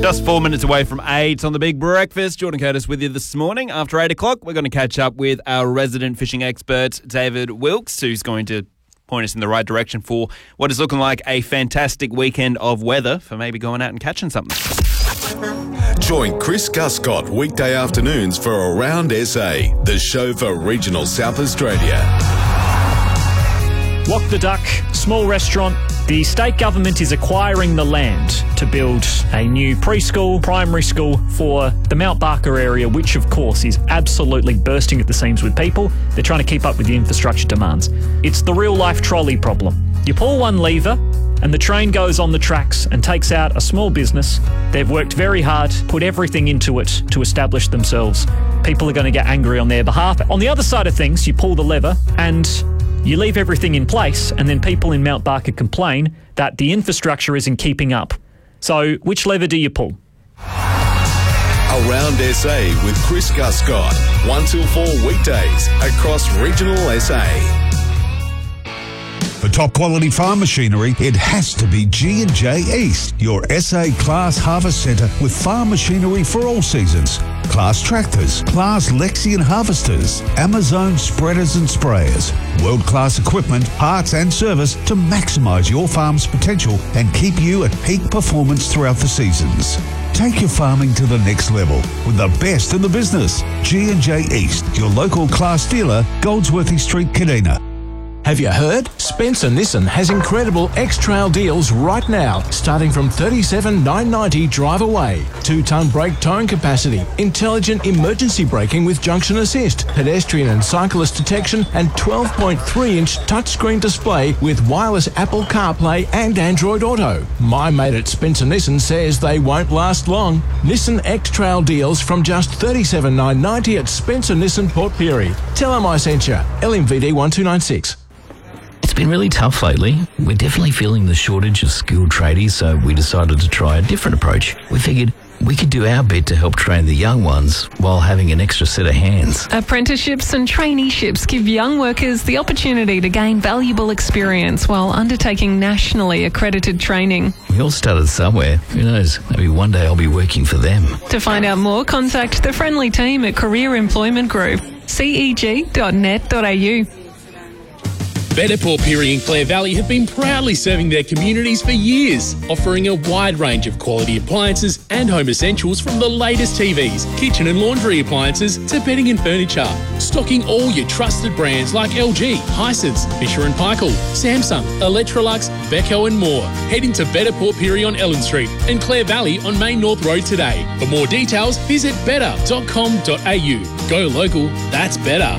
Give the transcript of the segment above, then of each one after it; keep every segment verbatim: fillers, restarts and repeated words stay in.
Just four minutes away from eight on the Big Breakfast. Jordan Curtis with you this morning. After eight o'clock, we're going to catch up with our resident fishing expert, David Wilkes, who's going to point us in the right direction for what is looking like a fantastic weekend of weather for maybe going out and catching something. Join Chris Guscott weekday afternoons for Around S A, the show for regional South Australia. Walk the Duck, small restaurant. The state government is acquiring the land to build a new preschool, primary school for the Mount Barker area, which of course is absolutely bursting at the seams with people. They're trying to keep up with the infrastructure demands. It's the real life trolley problem. You pull one lever and the train goes on the tracks and takes out a small business. They've worked very hard, put everything into it to establish themselves. People are going to get angry on their behalf. On the other side of things, you pull the lever and you leave everything in place, and then people in Mount Barker complain that the infrastructure isn't keeping up. So which lever do you pull? Around S A with Chris Guscott, one till four weekdays across regional S A. For top quality farm machinery, it has to be G and J East, your S A Class Harvest Centre with farm machinery for all seasons. Class tractors, Class Lexion harvesters, Amazon spreaders and sprayers, world-class equipment, parts and service to maximise your farm's potential and keep you at peak performance throughout the seasons. Take your farming to the next level with the best in the business. G and J East, your local Class dealer, Goldsworthy Street, Kadina. Have you heard? Spencer Nissan has incredible X-Trail deals right now, starting from thirty-seven thousand nine hundred ninety dollars drive away. Two-ton brake towing capacity, intelligent emergency braking with junction assist, pedestrian and cyclist detection, and twelve point three inch touchscreen display with wireless Apple CarPlay and Android Auto. My mate at Spencer Nissan says they won't last long. Nissan X-Trail deals from just thirty-seven thousand nine hundred ninety dollars at Spencer Nissan Port Pirie. Tell them I sent you. L M V D one two nine six. It's been really tough lately. We're definitely feeling the shortage of skilled tradies, so we decided to try a different approach. We figured we could do our bit to help train the young ones while having an extra set of hands. Apprenticeships and traineeships give young workers the opportunity to gain valuable experience while undertaking nationally accredited training. We all started somewhere. Who knows? Maybe one day I'll be working for them. To find out more, contact the friendly team at Career Employment Group, c e g dot net dot a u. Better Port Pirie and Clare Valley have been proudly serving their communities for years, offering a wide range of quality appliances and home essentials from the latest T Vs, kitchen and laundry appliances to bedding and furniture. Stocking all your trusted brands like L G, Hisense, Fisher and Paykel, Samsung, Electrolux, Beko and more. Head into Better Port Pirie on Ellen Street and Clare Valley on Main North Road today. For more details, visit better dot com dot a u. Go local, that's better.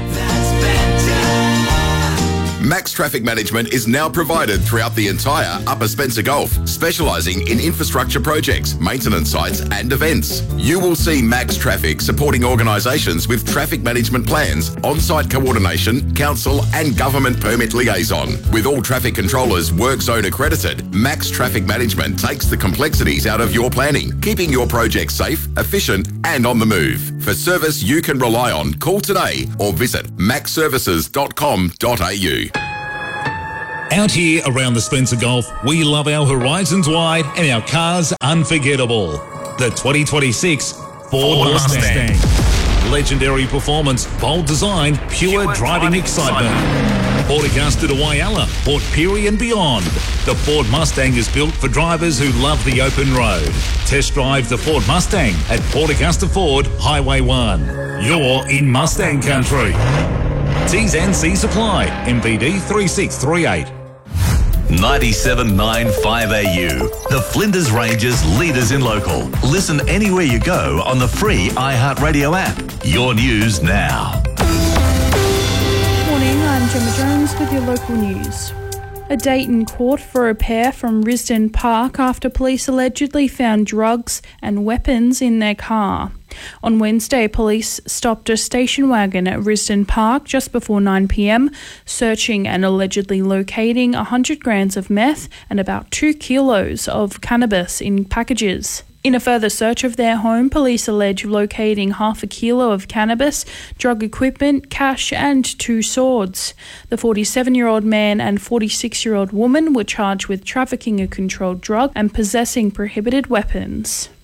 Max Traffic Management is now provided throughout the entire Upper Spencer Gulf, specialising in infrastructure projects, maintenance sites and events. You will see Max Traffic supporting organisations with traffic management plans, on-site coordination, council and government permit liaison. With all traffic controllers work zone accredited, Max Traffic Management takes the complexities out of your planning, keeping your project safe, efficient and on the move. For service you can rely on, call today or visit max services dot com dot a u. Out here around the Spencer Gulf, we love our horizons wide and our cars unforgettable. The twenty twenty-six Ford, Ford Mustang. Mustang. Legendary performance, bold design, pure, pure driving, driving excitement. excitement. Port Augusta to Whyalla, Port Pirie and beyond. The Ford Mustang is built for drivers who love the open road. Test drive the Ford Mustang at Port Augusta Ford, Highway one. You're in Mustang country. T's and C's apply. M V D three six three eight. ninety-seven point nine five A U. The Flinders Ranges leaders in local. Listen anywhere you go on the free iHeartRadio app. Your news now. Morning, I'm Gemma Jones with your local news. A date in court for a pair from Risdon Park after police allegedly found drugs and weapons in their car. On Wednesday, police stopped a station wagon at Risdon Park just before nine p m, searching and allegedly locating one hundred grams of meth and about two kilos of cannabis in packages. In a further search of their home, police allege locating half a kilo of cannabis, drug equipment, cash and two swords. The forty-seven-year-old man and forty-six-year-old woman were charged with trafficking a controlled drug and possessing prohibited weapons.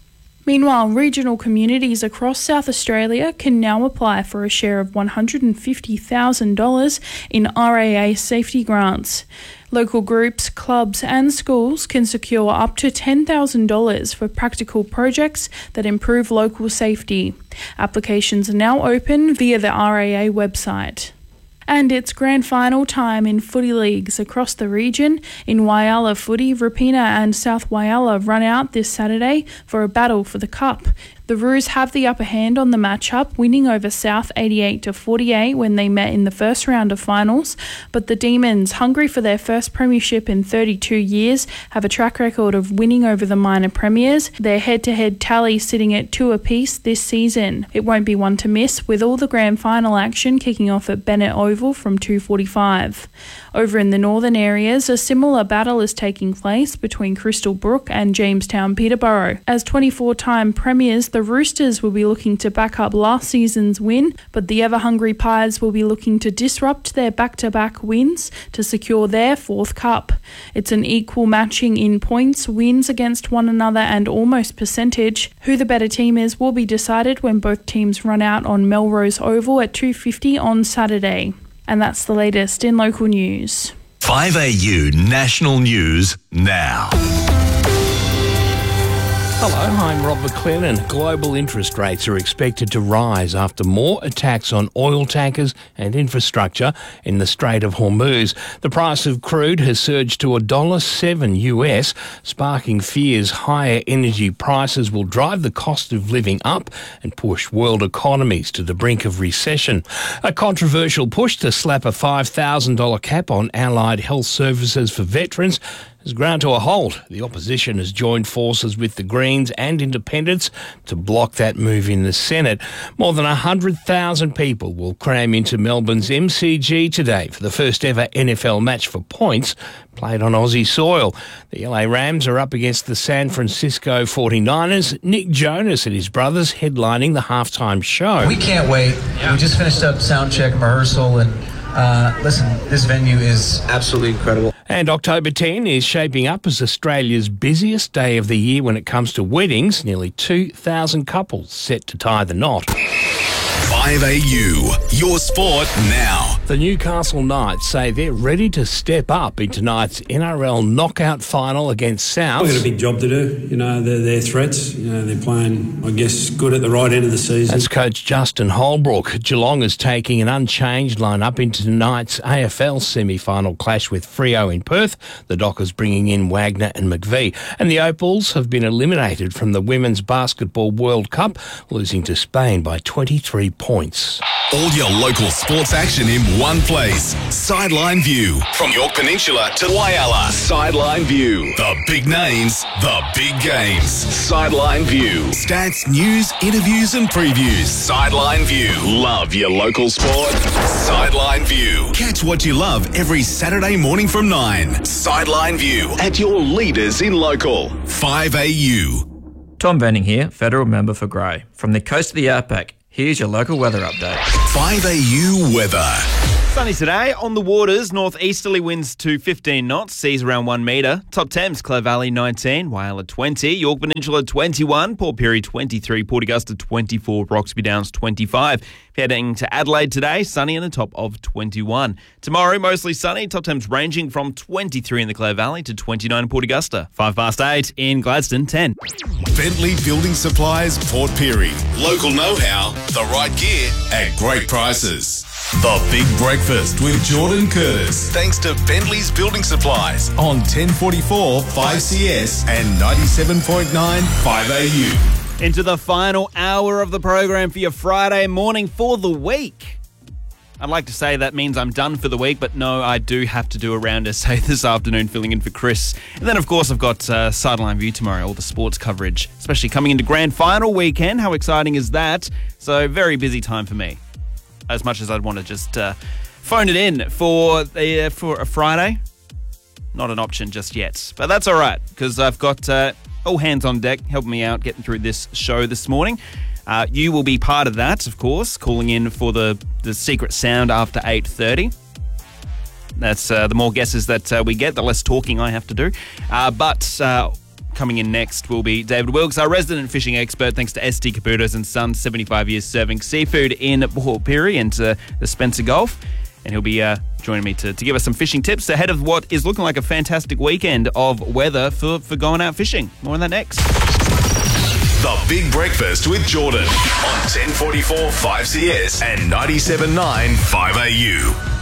Meanwhile, regional communities across South Australia can now apply for a share of one hundred fifty thousand dollars in R A A safety grants. Local groups, clubs and schools can secure up to ten thousand dollars for practical projects that improve local safety. Applications are now open via the R A A website. And it's grand final time in footy leagues across the region. In Whyalla footy, Rapina and South Whyalla run out this Saturday for a battle for the cup. The Roos have the upper hand on the matchup, winning over South eighty-eight to forty-eight when they met in the first round of finals. But the Demons, hungry for their first premiership in thirty-two years, have a track record of winning over the minor premiers. Their head-to-head tally sitting at two apiece this season. It won't be one to miss, with all the grand final action kicking off at Bennett Oval from two forty-five. Over in the northern areas, a similar battle is taking place between Crystal Brook and Jamestown Peterborough. As twenty-four-time premiers, the Roosters will be looking to back up last season's win, but the ever-hungry Pies will be looking to disrupt their back-to-back wins to secure their fourth cup. It's an equal matching in points, wins against one another and almost percentage. Who the better team is will be decided when both teams run out on Melrose Oval at two fifty on Saturday. And that's the latest in local news. five A U National News now. Hello, I'm Rob McLennan. Global interest rates are expected to rise after more attacks on oil tankers and infrastructure in the Strait of Hormuz. The price of crude has surged to one dollar seven U S, sparking fears higher energy prices will drive the cost of living up and push world economies to the brink of recession. A controversial push to slap a five thousand dollars cap on allied health services for veterans has ground to a halt. The opposition has joined forces with the Greens and Independents to block that move in the Senate. More than one hundred thousand people will cram into Melbourne's M C G today for the first ever N F L match for points played on Aussie soil. The L A Rams are up against the San Francisco forty-niners. Nick Jonas and his brothers headlining the halftime show. We can't wait. Yeah. We just finished up sound check and rehearsal, and uh, listen, this venue is absolutely incredible. And October tenth is shaping up as Australia's busiest day of the year when it comes to weddings. Nearly two thousand couples set to tie the knot. five A U, your sport now. The Newcastle Knights say they're ready to step up in tonight's N R L knockout final against South. We've got a big job to do. You know, they're, they're threats. You know, they're playing, I guess, good at the right end of the season. That's coach Justin Holbrook. Geelong is taking an unchanged lineup into tonight's A F L semi-final clash with Freo in Perth. The Dockers bringing in Wagner and McVie. And the Opals have been eliminated from the Women's Basketball World Cup, losing to Spain by twenty-three points. All your local sports action in one place. Sideline View. From York Peninsula to Whyalla. Sideline View. The big names, the big games. Sideline View. Stats, news, interviews and previews. Sideline View. Love your local sport. Sideline View. Catch what you love every Saturday morning from nine. Sideline View. At your leaders in local. five A U. Tom Benning here, Federal Member for Grey. From the coast of the Outback, here's your local weather update. five A U weather. Sunny today. On the waters, northeasterly winds to fifteen knots, seas around one metre. Top temps, Clare Valley nineteen, Whyalla twenty, York Peninsula twenty-one, Port Pirie twenty-three, Port Augusta twenty-four, Roxby Downs twenty-five. Heading to Adelaide today, sunny and a top of twenty-one. Tomorrow, mostly sunny, top temps ranging from twenty-three in the Clare Valley to twenty-nine in Port Augusta. Five past eight in Gladstone, ten. Bentley Building Supplies, Port Pirie. Local know-how, the right gear at great prices. The Big Breakfast with Jordan Curtis. Thanks to Bentley's Building Supplies on ten forty-four five C S and ninety-seven point nine five A U. Into the final hour of the program for your Friday morning for the week. I'd like to say that means I'm done for the week, but no, I do have to do a round essay this afternoon filling in for Chris. And then, of course, I've got uh, Sideline View tomorrow, all the sports coverage, especially coming into grand final weekend. How exciting is that? So, very busy time for me. As much as I'd want to just uh, phone it in for, the, uh, for a Friday, not an option just yet. But that's all right, because I've got uh, all hands on deck helping me out getting through this show this morning. Uh, you will be part of that, of course, calling in for the, the secret sound after eight thirty. That's uh, the more guesses that uh, we get, the less talking I have to do. Uh, but uh, coming in next will be David Wilkes, our resident fishing expert, thanks to S T Caputos and Sons, seventy-five years serving seafood in Port Pirie and uh, the Spencer Gulf. And he'll be uh, joining me to, to give us some fishing tips ahead of what is looking like a fantastic weekend of weather for, for going out fishing. More on that next. The Big Breakfast with Jordan on ten forty-four five C S and ninety-seven point nine five A U.